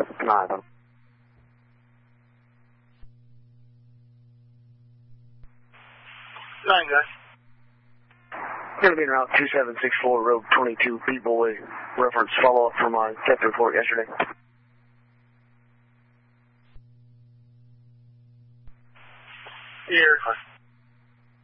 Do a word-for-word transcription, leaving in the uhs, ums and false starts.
Nine. Nine, guys. Going to be in route two seven six four, road twenty-two, B-Boy. Reference follow-up from my theft report yesterday. Here.